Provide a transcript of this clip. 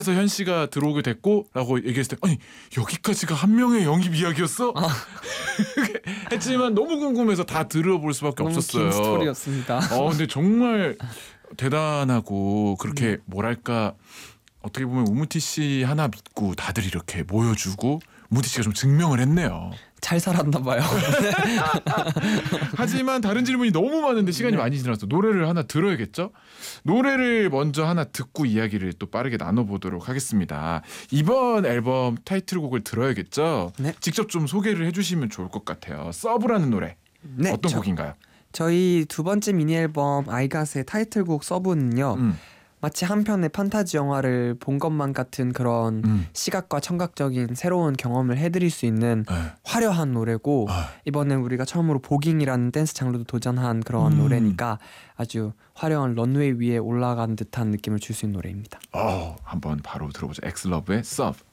그래서 현 씨가 들어오게 됐고라고 얘기했을 때 아니 여기까지가 한 명의 영입 이야기였어? 했지만 너무 궁금해서 다 들어볼 수밖에 너무 없었어요. 긴 스토리였습니다. 근데 정말 대단하고 그렇게 뭐랄까 어떻게 보면 우무티 씨 하나 믿고 다들 이렇게 모여주고 우무티 씨가 좀 증명을 했네요. 잘 살았나 봐요. 하지만 다른 질문이 너무 많은데 시간이 네. 많이 지나서 노래를 하나 들어야겠죠? 노래를 먼저 하나 듣고 이야기를 또 빠르게 나눠보도록 하겠습니다. 이번 앨범 타이틀곡을 들어야겠죠? 네. 직접 좀 소개를 해주시면 좋을 것 같아요. 서브라는 노래 네, 어떤 곡인가요? 저희 두 번째 미니 앨범 아이갓의 타이틀곡 서브는요. 마치 한 편의 판타지 영화를 본 것만 같은 그런 시각과 청각적인 새로운 경험을 해드릴 수 있는 네. 화려한 노래고 이번엔 우리가 처음으로 보깅이라는 댄스 장르도 도전한 그런 노래니까 아주 화려한 런웨이 위에 올라간 듯한 느낌을 줄 수 있는 노래입니다. 한번 바로 들어보죠. 엑슬러브의 Sub.